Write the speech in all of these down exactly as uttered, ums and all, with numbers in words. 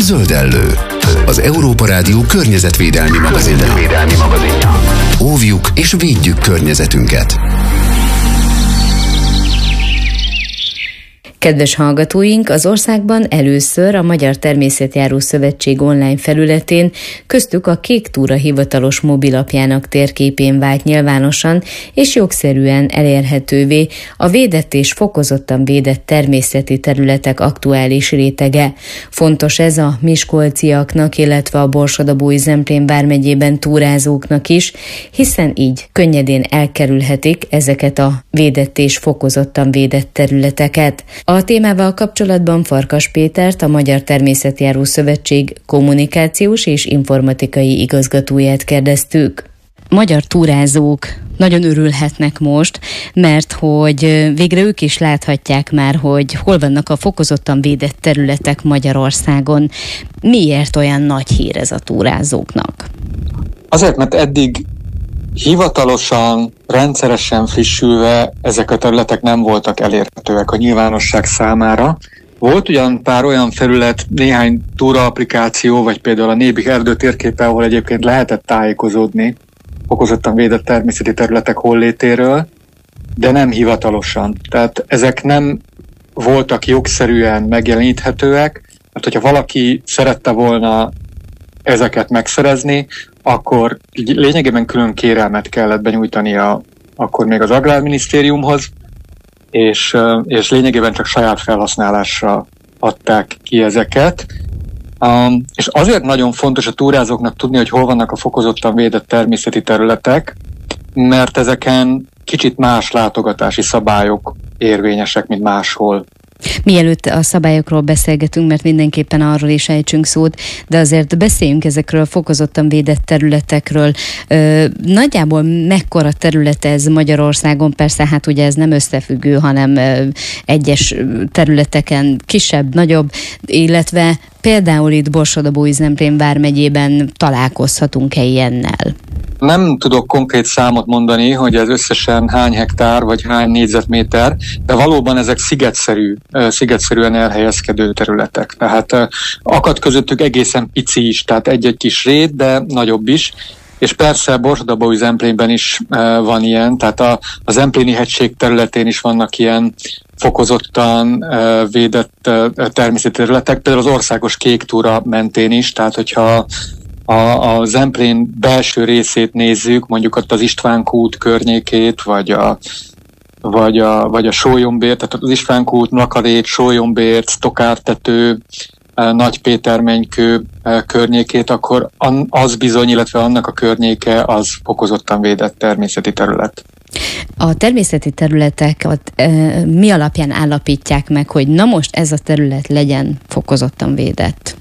Zöldellő, az Európa Rádió környezetvédelmi magazinja. Óvjuk és védjük környezetünket. Kedves hallgatóink, az országban először a Magyar Természetjáró Szövetség online felületén, köztük a Kék Túra hivatalos mobilapjának térképén vált nyilvánosan és jogszerűen elérhetővé a védett és fokozottan védett természeti területek aktuális rétege. Fontos ez a miskolciaknak, illetve a Borsod-Abaúj-Zemplén vármegyében túrázóknak is, hiszen így könnyedén elkerülhetik ezeket a védett és fokozottan védett területeket. A témával kapcsolatban Farkas Pétert, a Magyar Természetjáró Szövetség kommunikációs és informatikai igazgatóját kérdeztük. Magyar túrázók nagyon örülhetnek most, mert hogy végre ők is láthatják már, hogy hol vannak a fokozottan védett területek Magyarországon. Miért olyan nagy hír ez a túrázóknak? Azért, mert eddig hivatalosan, rendszeresen frissülve ezek a területek nem voltak elérhetőek a nyilvánosság számára. Volt ugyan pár olyan felület, néhány túra applikáció, vagy például a Nébih erdő térképe, ahol egyébként lehetett tájékozódni fokozottan védett természeti területek hollétéről, de nem hivatalosan. Tehát ezek nem voltak jogszerűen megjeleníthetőek, mert hogyha valaki szerette volna ezeket megszerezni, akkor lényegében külön kérelmet kellett benyújtania akkor még az Agrárminisztériumhoz, és, és lényegében csak saját felhasználásra adták ki ezeket. Um, és azért nagyon fontos a túrázóknak tudni, hogy hol vannak a fokozottan védett természeti területek, mert ezeken kicsit más látogatási szabályok érvényesek, mint máshol. Mielőtt a szabályokról beszélgetünk, mert mindenképpen arról is ejtsünk szót, de azért beszéljünk ezekről a fokozottan védett területekről. Ö, nagyjából mekkora terület ez Magyarországon? Persze, hát ugye ez nem összefüggő, hanem ö, egyes területeken kisebb, nagyobb, illetve például itt Borsod-Abaúj-Zemplén vármegyében találkozhatunk-e ilyennel? Nem tudok konkrét számot mondani, hogy ez összesen hány hektár vagy hány négyzetméter, de valóban ezek szigetszerű, szigetszerűen elhelyezkedő területek. Tehát akad közöttük egészen pici is, tehát egy-egy kis rét, de nagyobb is. És persze Borsod-Abaúj-Zemplénben is van ilyen, tehát a, a Zempléni hegység területén is vannak ilyen fokozottan védett természeti területek, például az országos Kék Túra mentén is, tehát hogyha A, a Zemplén belső részét nézzük, mondjuk ott az István kút környékét, vagy a, vagy a, vagy a Sólyombért, tehát az István kút, Nakarét, Sólyombért, Tokártető, Nagypétermenykő környékét, akkor az bizony, illetve annak a környéke az fokozottan védett természeti terület. A természeti területeket e, mi alapján állapítják meg, hogy na most ez a terület legyen fokozottan védett?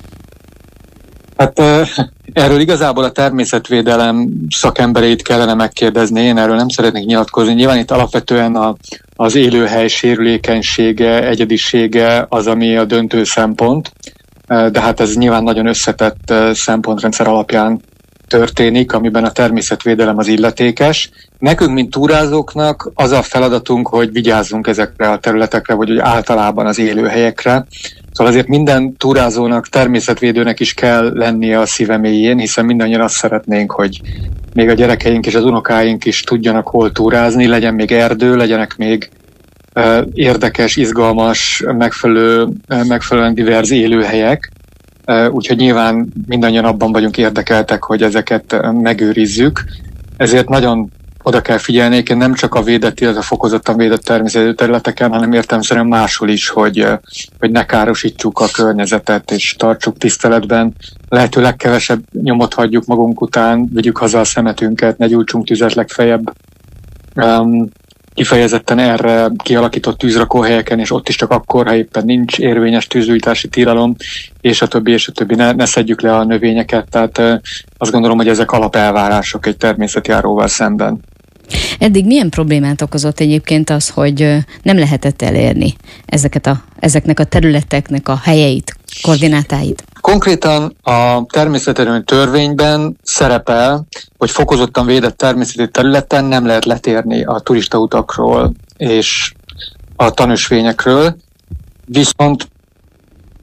Hát erről igazából a természetvédelem szakembereit kellene megkérdezni, én erről nem szeretnék nyilatkozni. Nyilván itt alapvetően a, az élőhely sérülékenysége, egyedisége az, ami a döntő szempont, de hát ez nyilván nagyon összetett szempontrendszer alapján történik, amiben a természetvédelem az illetékes. Nekünk, mint túrázóknak az a feladatunk, hogy vigyázzunk ezekre a területekre, vagy hogy általában az élőhelyekre. Szóval azért minden túrázónak, természetvédőnek is kell lennie a szíve mélyén, hiszen mindannyian azt szeretnénk, hogy még a gyerekeink és az unokáink is tudjanak hol túrázni, legyen még erdő, legyenek még uh, érdekes, izgalmas, megfelelő, uh, megfelelően divers élőhelyek. Uh, úgyhogy nyilván mindannyian abban vagyunk érdekeltek, hogy ezeket uh, megőrizzük. Ezért nagyon oda kell figyelni, nem csak a védett, illetve fokozottan védett természeti területeken, hanem értelemszerűen máshol is, hogy, hogy ne károsítsuk a környezetet, és tartsuk tiszteletben. Lehető legkevesebb nyomot hagyjuk magunk után, vigyük haza a szemetünket, ne gyújtsunk tüzet legfeljebb. Um, kifejezetten erre kialakított tűzrakóhelyeken, és ott is csak akkor, ha éppen nincs érvényes tűzgyújtási tilalom, és a többi, és a többi. Ne, ne szedjük le a növényeket, tehát uh, azt gondolom, hogy ezek alapelvárások egy természetjáróval szemben. Eddig milyen problémát okozott egyébként az, hogy nem lehetett elérni ezeket a, ezeknek a területeknek a helyeit, koordinátáit? Konkrétan a természetvédelmi törvényben szerepel, hogy fokozottan védett természeti területen nem lehet letérni a turistautakról és a tanösvényekről, viszont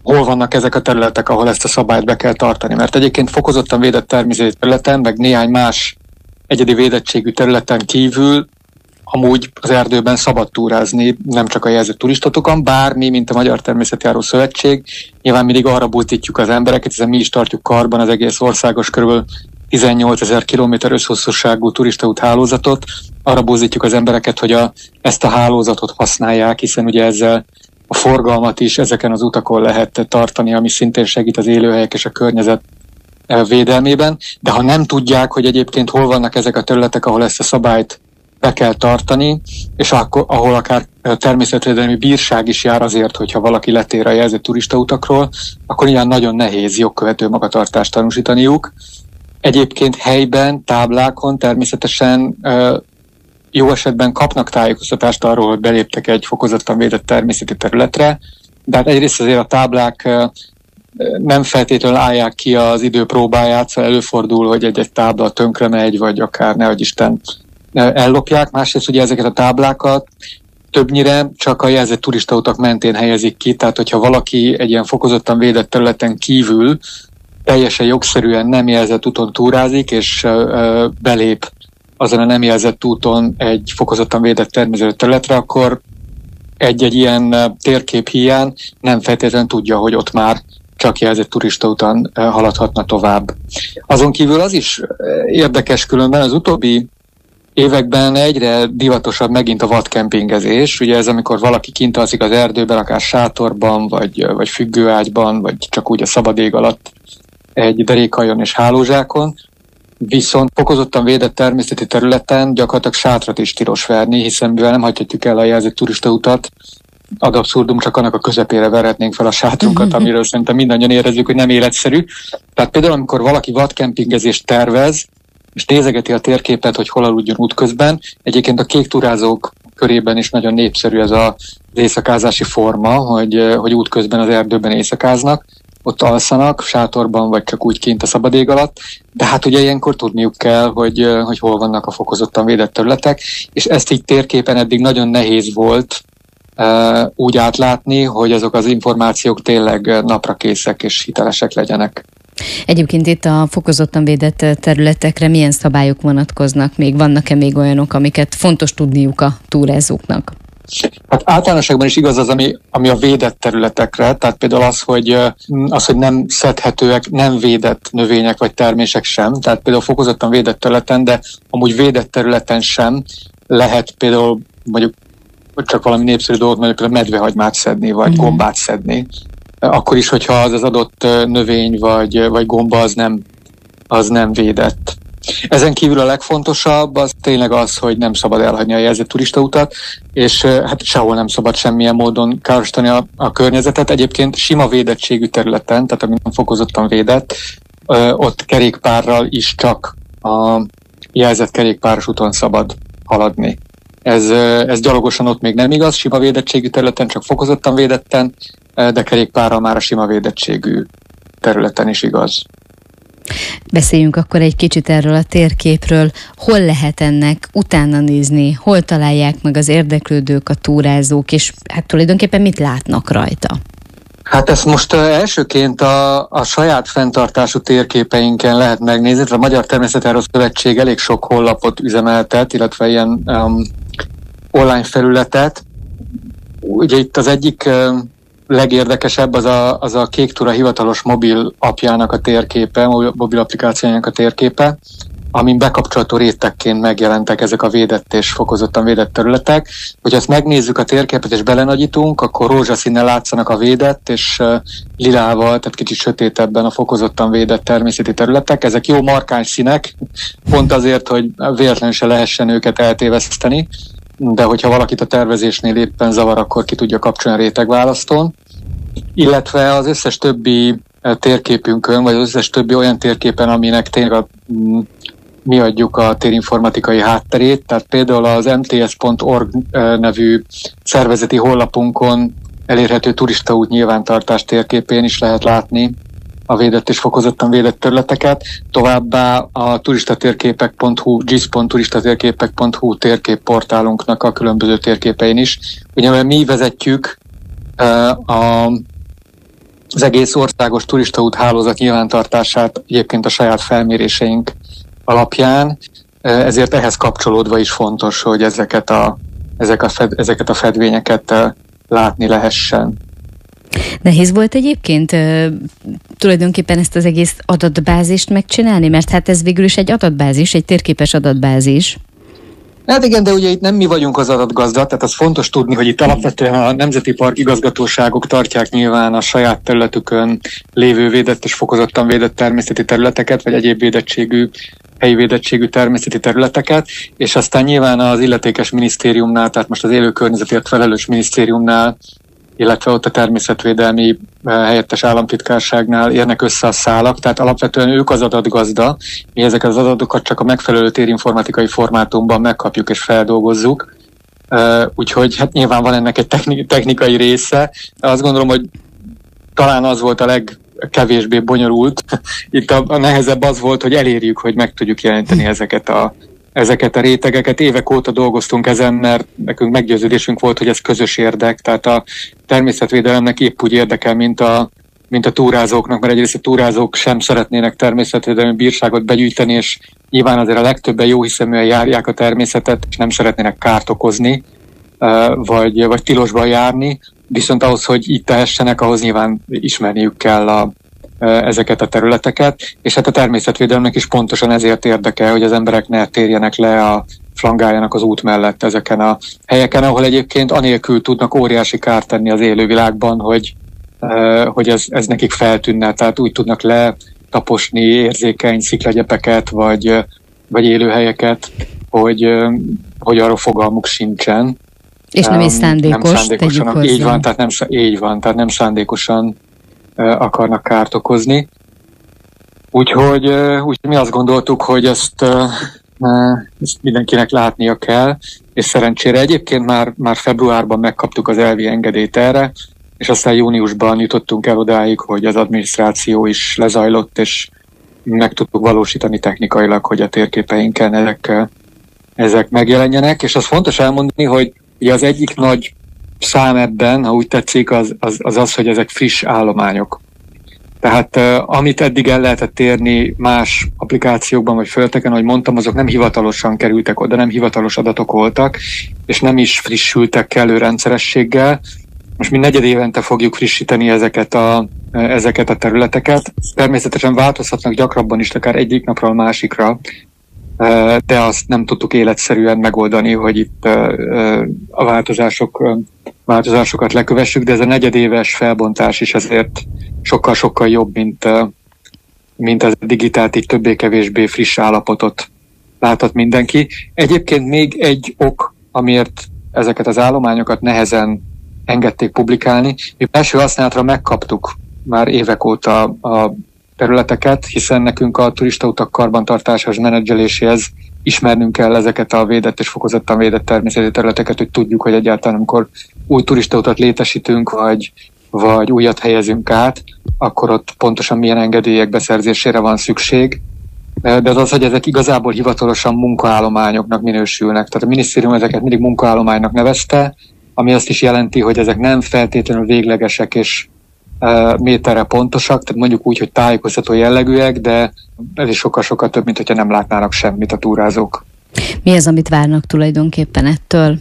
hol vannak ezek a területek, ahol ezt a szabályt be kell tartani. Mert egyébként fokozottan védett természeti területen, meg néhány más egyedi védettségű területen kívül amúgy az erdőben szabad túrázni, nem csak a jelzett turistatokon, bár mi, mint a Magyar Természetjáró Szövetség, nyilván mindig arra buzdítjuk az embereket, hiszen mi is tartjuk karban az egész országos kb. tizennyolcezer kilométer összhosszúságú turistaút hálózatot, arra buzdítjuk az embereket, hogy a, ezt a hálózatot használják, hiszen ugye ezzel a forgalmat is ezeken az utakon lehet tartani, ami szintén segít az élőhelyek és a környezet védelmében, de ha nem tudják, hogy egyébként hol vannak ezek a területek, ahol ezt a szabályt be kell tartani, és akkor, ahol akár természetvédelmi bírság is jár azért, hogyha valaki letér a jelzett turistautakról, akkor ilyen nagyon nehéz jogkövető magatartást tanúsítaniuk. Egyébként helyben, táblákon természetesen jó esetben kapnak tájékoztatást arról, hogy beléptek egy fokozottan védett természeti területre, de hát egyrészt azért a táblák nem feltétlenül állják ki az idő próbáját, szóval előfordul, hogy egy-egy tábla tönkre megy, vagy akár nehogy Isten ellopják. Másrészt ugye ezeket a táblákat többnyire csak a jelzett turistautak mentén helyezik ki, tehát hogyha valaki egy ilyen fokozottan védett területen kívül teljesen jogszerűen nem jelzett úton túrázik, és ö, belép azon a nem jelzett úton egy fokozottan védett természeti területre, akkor egy-egy ilyen térkép hiány nem feltétlenül tudja, hogy ott már csak jelzett turistaúton haladhatna tovább. Azon kívül az is érdekes különben, az utóbbi években egyre divatosabb megint a vadkempingezés. Ugye ez, amikor valaki kint alszik az erdőben, akár sátorban, vagy, vagy függőágyban, vagy csak úgy a szabad ég alatt egy derékhajon és hálózsákon. Viszont fokozottan védett természeti területen gyakorlatilag sátrat is tilos verni, hiszen mivel nem hagyhatjuk el a jelzett turistautat, ad abszurdum, csak annak a közepére verhetnénk fel a sátrunkat, amiről szerintem mindannyian érezzük, hogy nem életszerű. Tehát például, amikor valaki vadkempingezést tervez, és nézegeti a térképet, hogy hol aludjon útközben, egyébként a kék turázók körében is nagyon népszerű ez az éjszakázási forma, hogy, hogy útközben az erdőben éjszakáznak, ott alszanak, sátorban, vagy csak úgy kint a szabad ég alatt, de hát ugye ilyenkor tudniuk kell, hogy, hogy hol vannak a fokozottan védett területek, és ezt így térképen eddig nagyon nehéz volt uh, úgy átlátni, hogy azok az információk tényleg naprakészek és hitelesek legyenek. Egyébként itt a fokozottan védett területekre milyen szabályok vonatkoznak még? Vannak-e még olyanok, amiket fontos tudniuk a túrázóknak? Hát általánosságban is igaz az, ami, ami a védett területekre, tehát például az, hogy, az, hogy nem szedhetőek, nem védett növények vagy termések sem, tehát például fokozottan védett területen, de amúgy védett területen sem lehet például mondjuk csak valami népszerű dolgot, mondjuk például medvehagymát szedni, vagy uh-huh. gombát szedni, akkor is, hogyha az az adott növény vagy, vagy gomba az nem, az nem védett. Ezen kívül a legfontosabb az tényleg az, hogy nem szabad elhagyni a jelzett turistautat, és hát sehol nem szabad semmilyen módon károsítani a, a környezetet. Egyébként sima védettségű területen, tehát ami nem fokozottan védett, ott kerékpárral is csak a jelzett kerékpáros úton szabad haladni. Ez, ez gyalogosan ott még nem igaz, sima védettségű területen, csak fokozottan védetten, de kerékpárral már a sima védettségű területen is igaz. Beszéljünk akkor egy kicsit erről a térképről. Hol lehet ennek utána nézni? Hol találják meg az érdeklődők, a túrázók, és hát tulajdonképpen mit látnak rajta? Hát ezt most uh, elsőként a, a saját fenntartású térképeinken lehet megnézni. A Magyar Természetjáró Szövetség elég sok honlapot üzemeltet, illetve ilyen um, online felületet. Ugye itt az egyik uh, legérdekesebb az a, az a Kék Túra hivatalos mobil appjának a térképe, mobil applikációjának a térképe, amin bekapcsolható rétegként megjelentek ezek a védett és fokozottan védett területek. Hogyha ezt megnézzük a térképet és belenagyítunk, akkor rózsaszínnel látszanak a védett, és uh, lilával, tehát kicsit sötétebben a fokozottan védett természeti területek. Ezek jó markáns színek, pont azért, hogy véletlenül se lehessen őket eltéveszteni, de hogyha valakit a tervezésnél éppen zavar, akkor ki tudja kapcsolni a rétegválasztón. Illetve az összes többi térképünkön, vagy az összes többi olyan térképen, aminek tényleg a, mi adjuk a térinformatikai hátterét, tehát például az em té es pont org nevű szervezeti honlapunkon elérhető turistaút nyilvántartás térképén is lehet látni a védett és fokozottan védett területeket. Továbbá a turistatérképek pont hu, gé i es pont turistatérképek pont hu térképportálunknak a különböző térképein is. Ugye mi vezetjük uh, a az egész országos turistaút hálózat nyilvántartását egyébként a saját felméréseink alapján, ezért ehhez kapcsolódva is fontos, hogy ezeket a, ezek a fed, ezeket a fedvényeket látni lehessen. Nehéz volt egyébként uh, tulajdonképpen ezt az egész adatbázist megcsinálni, mert hát ez végül is egy adatbázis, egy térképes adatbázis. Hát igen, de ugye itt nem mi vagyunk az adatgazda, tehát az fontos tudni, hogy itt alapvetően a Nemzeti Park igazgatóságok tartják nyilván a saját területükön lévő védett és fokozottan védett természeti területeket, vagy egyéb védettségű, helyi védettségű természeti területeket, és aztán nyilván az illetékes minisztériumnál, tehát most az élő környezetért felelős minisztériumnál, illetve ott a természetvédelmi helyettes államtitkárságnál érnek össze a szálak, tehát alapvetően ők az adatgazda, mi ezeket az adatokat csak a megfelelő térinformatikai formátumban megkapjuk és feldolgozzuk, úgyhogy hát nyilván van ennek egy technikai része, azt gondolom, hogy talán az volt a legkevésbé bonyolult, itt a, a nehezebb az volt, hogy elérjük, hogy meg tudjuk jelenteni ezeket a Ezeket a rétegeket. Évek óta dolgoztunk ezen, mert nekünk meggyőződésünk volt, hogy ez közös érdek, tehát a természetvédelemnek épp úgy érdekel, mint a, mint a túrázóknak, mert egyrészt a túrázók sem szeretnének természetvédelmi bírságot begyűjteni, és nyilván azért a legtöbben jóhiszeműen járják a természetet, és nem szeretnének kárt okozni, vagy, vagy tilosban járni, viszont ahhoz, hogy itt tehessenek, ahhoz nyilván ismerniük kell a ezeket a területeket, és hát a természetvédelemnek is pontosan ezért érdekel, hogy az emberek ne térjenek le a flangáljanak az út mellett ezeken a helyeken, ahol egyébként anélkül tudnak óriási kárt tenni az élővilágban, hogy, hogy ez, ez nekik feltűnne, tehát úgy tudnak letaposni érzékeny sziklagyepeket, vagy, vagy élőhelyeket, hogy, hogy arról fogalmuk sincsen. És nem is szándékos, nem szándékosan, így van, tehát nem, így van, tehát nem szándékosan akarnak kárt okozni. Úgyhogy, úgyhogy mi azt gondoltuk, hogy ezt, ezt mindenkinek látnia kell, és szerencsére egyébként már, már februárban megkaptuk az elvi engedélyt erre, és aztán júniusban jutottunk el odáig, hogy az adminisztráció is lezajlott, és meg tudtuk valósítani technikailag, hogy a térképeinken ezek, ezek megjelenjenek, és az fontos elmondani, hogy ugye az egyik nagy szám ebben, ha úgy tetszik, az az, az, az hogy ezek friss állományok. Tehát uh, amit eddig el lehetett érni más applikációkban vagy felületeken, ahogy mondtam, azok nem hivatalosan kerültek oda, nem hivatalos adatok voltak, és nem is frissültek kellő rendszerességgel. Most mi negyed évente fogjuk frissíteni ezeket a, ezeket a területeket. Természetesen változhatnak gyakrabban is, akár egyik napról a másikra, de azt nem tudtuk életszerűen megoldani, hogy itt a változások, változásokat lekövessük, de ez a negyedéves felbontás is ezért sokkal-sokkal jobb, mint, mint az digitált, így többé-kevésbé friss állapotot láthat mindenki. Egyébként még egy ok, amiért ezeket az állományokat nehezen engedték publikálni. Mi első használatra megkaptuk már évek óta a területeket, hiszen nekünk a turistautak karbantartásához, menedzseléséhez ismernünk kell ezeket a védett és fokozottan védett természeti területeket, hogy tudjuk, hogy egyáltalán amikor új turistautat létesítünk, vagy, vagy újat helyezünk át, akkor ott pontosan milyen engedélyek beszerzésére van szükség. De az az, hogy ezek igazából hivatalosan munkaállományoknak minősülnek. Tehát a minisztérium ezeket mindig munkaállománynak nevezte, ami azt is jelenti, hogy ezek nem feltétlenül véglegesek és uh, méterre pontosak, tehát mondjuk úgy, hogy tájékoztató jellegűek, de ez is sokkal-sokkal több, mint hogyha nem látnának semmit a túrázók. Mi az, amit várnak tulajdonképpen ettől?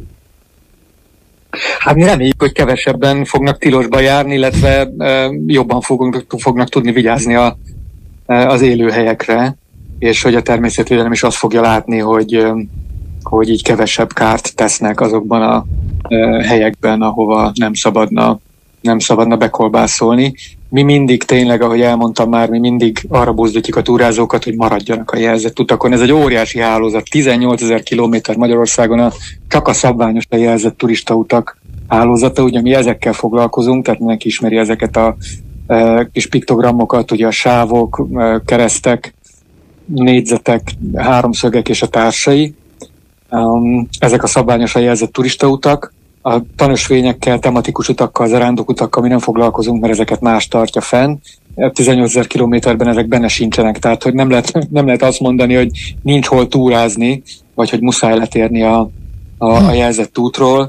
Hát mi reméljük, hogy kevesebben fognak tilosba járni, illetve uh, jobban fogunk, fognak tudni vigyázni a, uh, az élőhelyekre, és hogy a természetvédelem is azt fogja látni, hogy, uh, hogy így kevesebb kárt tesznek azokban a uh, helyekben, ahova nem szabadna, nem szabadna bekolbászolni. Mi mindig tényleg, ahogy elmondtam már, mi mindig arra buzdítjuk a túrázókat, hogy maradjanak a jelzett utakon. Ez egy óriási hálózat, tizennyolcezer kilométer Magyarországon a, csak a szabványosan jelzett turistautak hálózata, ugye mi ezekkel foglalkozunk, tehát mindenki ismeri ezeket a e, kis piktogramokat, ugye a sávok, e, keresztek, négyzetek, háromszögek és a társai. Um, ezek a szabványosan jelzett turistautak. A tanösvényekkel, tematikus utakkal, zarándokutakkal mi nem foglalkozunk, mert ezeket más tartja fenn. tizennyolcezer kilométerben ezek benne sincsenek, tehát hogy nem lehet, nem lehet azt mondani, hogy nincs hol túrázni, vagy hogy muszáj letérni a, a, a jelzett útról.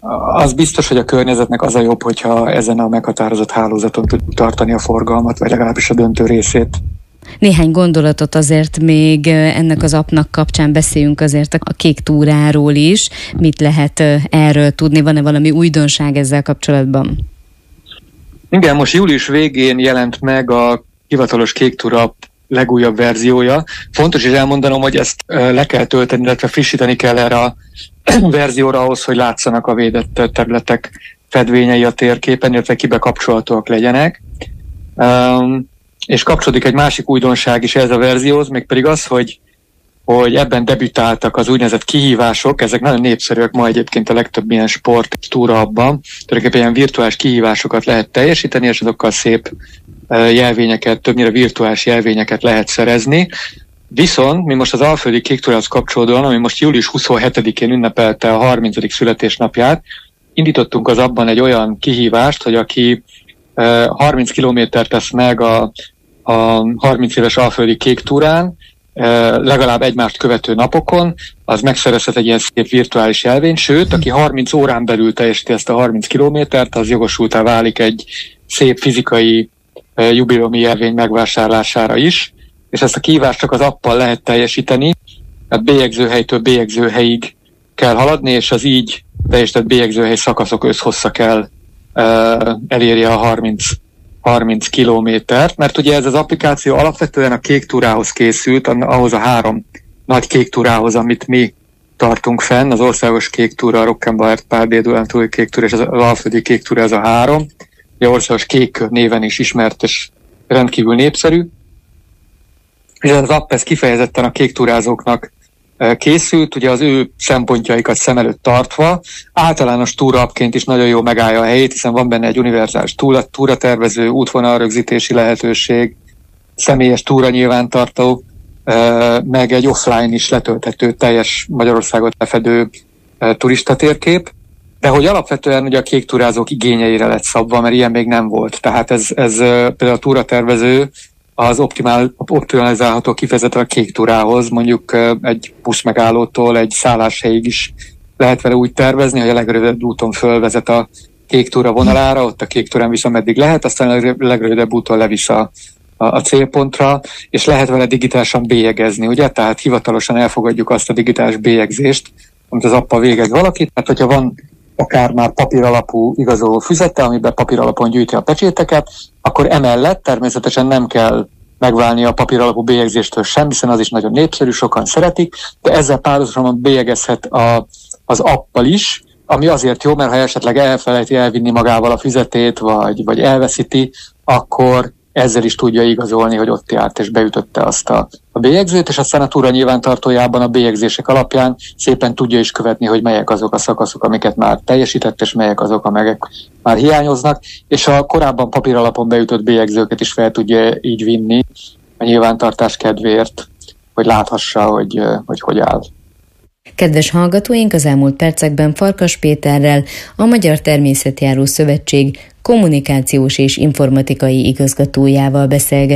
az biztos, hogy a környezetnek az a jobb, hogyha ezen a meghatározott hálózaton tud tartani a forgalmat, vagy legalábbis a döntő részét. Néhány gondolatot azért még ennek az appnak kapcsán beszéljünk azért a kék túráról is. Mit lehet erről tudni? Van-e valami újdonság ezzel kapcsolatban? Igen, most július végén jelent meg a hivatalos kék túra app legújabb verziója. Fontos is elmondanom, hogy ezt le kell tölteni, illetve frissíteni kell erre a verzióra ahhoz, hogy látszanak a védett területek fedvényei a térképen, illetve kibekapcsolhatóak legyenek. Um, és kapcsolódik egy másik újdonság is ez a verzióhoz, mégpedig az, hogy, hogy ebben debütáltak az úgynevezett kihívások, ezek nagyon népszerűek ma egyébként a legtöbb ilyen sport túra abban. Tulajdonképpen ilyen virtuális kihívásokat lehet teljesíteni, és azokkal szép jelvényeket, többnyire virtuális jelvényeket lehet szerezni. Viszont mi most az Alföldi Kék Túrához kapcsolódóan, ami most július huszonhetedikén ünnepelte a harmincadik születésnapját, indítottunk az abban egy olyan kihívást, hogy aki harminc kilométert tesz meg a, a harminc éves Alföldi Kék Túrán, legalább egymást követő napokon, az megszerezhet egy ilyen szép virtuális jelvényt, sőt, aki harminc órán belül teljesíti ezt a harminc kilométert, az jogosultá válik egy szép fizikai jubileumi jelvény megvásárlására is, és ezt a kihívást csak az appal lehet teljesíteni, tehát bélyegzőhelytől bélyegzőhelyig kell haladni, és az így teljesített bélyegzőhely szakaszok összhossza kell uh, elérje a harminc, harminc kilométert, mert ugye ez az applikáció alapvetően a kék túrához készült, ahhoz a három nagy kék túrához, amit mi tartunk fenn, az országos kék túra, a Rockenbauer Pál Dél-Dunántúli kék túra és az Alföldi Kék Túra, ez a három. Ugye országos kék néven is ismert és rendkívül népszerű. És az app ez kifejezetten a kék túrázóknak készült, ugye az ő szempontjaikat szem előtt tartva, általános túraapként is nagyon jól megállja a helyét, hiszen van benne egy univerzális túratervező, útvonalrögzítési lehetőség, személyes túra nyilvántartó, meg egy offline is letölthető, teljes Magyarországot lefedő turistatérkép, de hogy alapvetően ugye a kék túrázók igényeire lett szabva, mert ilyen még nem volt. Tehát ez, ez például a túratervező az optimál, optimalizálható kifejezetten a kék túrához, mondjuk egy buszmegállótól egy szálláshelyig is lehet vele úgy tervezni, hogy a legrövidebb úton fölvezet a kék túra vonalára, ott a kék túrán visz, ameddig lehet, aztán a legrövidebb úton levisz a, a, a célpontra, és lehet vele digitálisan bélyegezni, ugye? Tehát hivatalosan elfogadjuk azt a digitális bélyegzést, amit az appal végez valaki. Tehát, hogyha van akár már papír alapú igazoló füzete, amiben papír alapon gyűjti a pecséteket, akkor emellett természetesen nem kell megválni a papír alapú bélyegzéstől sem, hiszen az is nagyon népszerű, sokan szeretik, de ezzel párhuzamosan bélyegezhet a, az appal is, ami azért jó, mert ha esetleg elfelejti elvinni magával a füzetét, vagy, vagy elveszíti, akkor ezzel is tudja igazolni, hogy ott járt és beütötte azt a, a bélyegzőt, és aztán a túra nyilvántartójában a bélyegzések alapján szépen tudja is követni, hogy melyek azok a szakaszok, amiket már teljesített, és melyek azok, amelyek már hiányoznak, és a korábban papír alapon beütött bélyegzőket is fel tudja így vinni a nyilvántartás kedvéért, hogy láthassa, hogy hogy, hogy áll. Kedves hallgatóink, az elmúlt percekben Farkas Péterrel, a Magyar Természetjáró Szövetség kommunikációs és informatikai igazgatójával beszélgettünk.